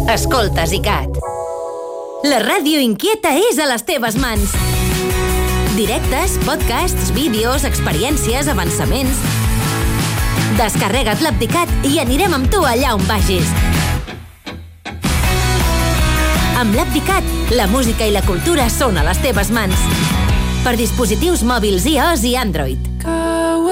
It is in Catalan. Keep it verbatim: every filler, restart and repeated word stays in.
Escoltes ICAT. La ràdio inquieta és a les teves mans. Directes, podcasts, vídeos, experiències, avançaments. Descarrega't l'app d'ICAT i anirem amb tu allà on vagis. Amb l'app d'ICAT, la música i la cultura són a les teves mans. Per dispositius mòbils iOS i Android.